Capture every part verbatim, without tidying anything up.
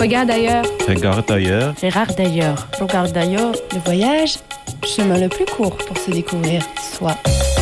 Regarde ailleurs. Regarde ailleurs. Gérard d'ailleurs. Regarde d'ailleurs. Le voyage, chemin le plus court pour se découvrir soi.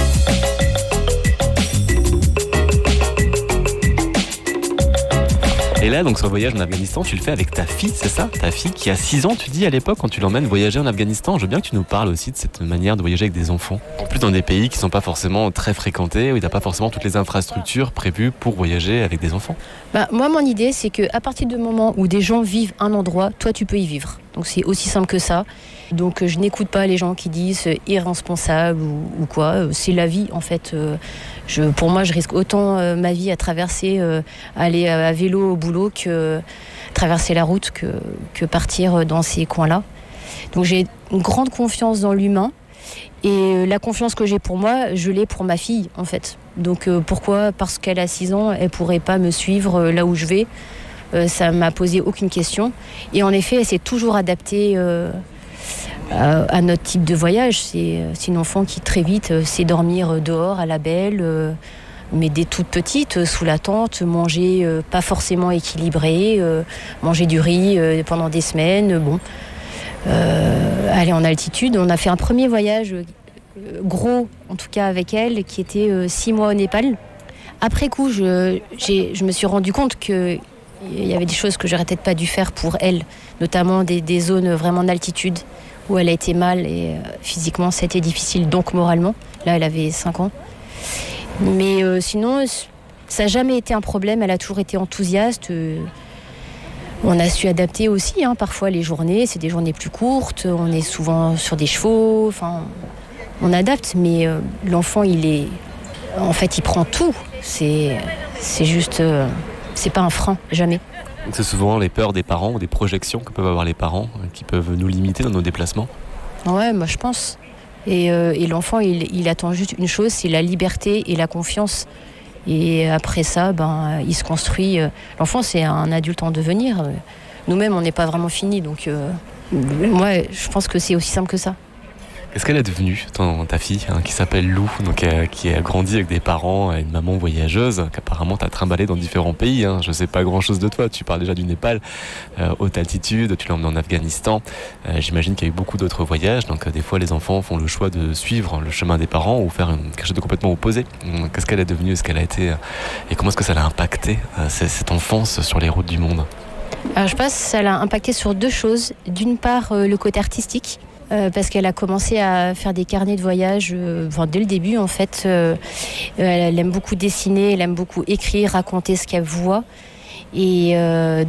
Et là, donc, ce voyage en Afghanistan, tu le fais avec ta fille, c'est ça? Ta fille qui a six ans, tu dis à l'époque, quand tu l'emmènes voyager en Afghanistan. Je veux bien que tu nous parles aussi de cette manière de voyager avec des enfants. En plus, dans des pays qui ne sont pas forcément très fréquentés, où il n'y a pas forcément toutes les infrastructures prévues pour voyager avec des enfants. Bah, moi, mon idée, c'est qu'à partir du moment où des gens vivent un endroit, toi, tu peux y vivre. Donc, c'est aussi simple que ça. Donc, je n'écoute pas les gens qui disent irresponsable ou, ou quoi. C'est la vie, en fait. Je, pour moi, je risque autant euh, ma vie à traverser, euh, aller à vélo au boulot que traverser la route que, que partir dans ces coins-là. Donc, j'ai une grande confiance dans l'humain. Et la confiance que j'ai pour moi, je l'ai pour ma fille, en fait. Donc, euh, pourquoi? Parce qu'elle a six ans, elle ne pourrait pas me suivre là où je vais. Euh, ça ne m'a posé aucune question. Et en effet, elle s'est toujours adaptée euh, à, à notre type de voyage. C'est, c'est une enfant qui, très vite, sait dormir dehors, à la belle, euh, mais dès toute petite, sous la tente, manger euh, pas forcément équilibré, euh, manger du riz euh, pendant des semaines, bon. Euh, aller en altitude. On a fait un premier voyage euh, gros, en tout cas avec elle, qui était euh, six mois au Népal. Après coup, je, j'ai, je me suis rendu compte que il y avait des choses que j'aurais peut-être pas dû faire pour elle, notamment des, des zones vraiment d'altitude où elle a été mal et euh, physiquement c'était difficile, donc moralement. Là, elle avait cinq ans. Mais euh, sinon, ça n'a jamais été un problème. Elle a toujours été enthousiaste. Euh, on a su adapter aussi, hein, parfois les journées, c'est des journées plus courtes. On est souvent sur des chevaux. Enfin, on adapte, mais euh, l'enfant, il est, en fait, il prend tout. C'est, c'est juste. Euh, C'est pas un frein, jamais. Donc c'est souvent les peurs des parents ou des projections que peuvent avoir les parents qui peuvent nous limiter dans nos déplacements. Ouais, moi je pense. Et, euh, et l'enfant, il, il attend juste une chose, c'est la liberté et la confiance. Et après ça, ben, il se construit. L'enfant, c'est un adulte en devenir. Nous-mêmes, on n'est pas vraiment finis. Donc, euh, moi, je pense que c'est aussi simple que ça. Qu'est-ce qu'elle est devenue, ton, ta fille, hein, qui s'appelle Lou, donc, euh, qui a grandi avec des parents et une maman voyageuse, qu'apparemment t'as trimballé dans différents pays. Hein. Je sais pas grand-chose de toi. Tu parles déjà du Népal, euh, haute altitude, tu l'as emmené en Afghanistan. Euh, j'imagine qu'il y a eu beaucoup d'autres voyages. Donc euh, des fois, les enfants font le choix de suivre le chemin des parents ou faire une, quelque chose de complètement opposé. Qu'est-ce qu'elle est devenue, est-ce qu'elle a été, euh, et comment est-ce que ça l'a impacté, euh, cette enfance sur les routes du monde? Alors, je pense que ça l'a impacté sur deux choses. D'une part, euh, le côté artistique. Euh, parce qu'elle a commencé à faire des carnets de voyage euh, enfin, dès le début en fait. Euh, elle, elle aime beaucoup dessiner, elle aime beaucoup écrire, raconter ce qu'elle voit. Et euh,